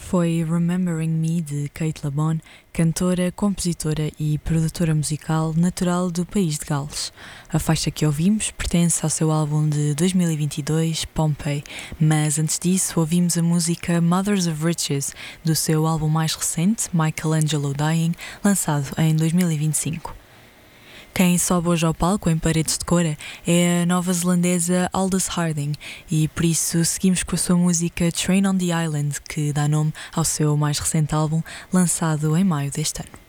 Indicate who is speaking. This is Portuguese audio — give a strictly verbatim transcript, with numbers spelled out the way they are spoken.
Speaker 1: Foi Remembering Me de Kate LeBon, cantora, compositora e produtora musical natural do país de Gales. A faixa que ouvimos pertence ao seu álbum de dois mil e vinte e dois, Pompeii, mas antes disso ouvimos a música Mothers of Riches do seu álbum mais recente, Michelangelo Dying, lançado em dois mil e vinte e cinco. Quem sobe hoje ao palco em Paredes de Cora é a nova-zelandesa Aldous Harding e por isso seguimos com a sua música Train on the Island, que dá nome ao seu mais recente álbum, lançado em maio deste ano.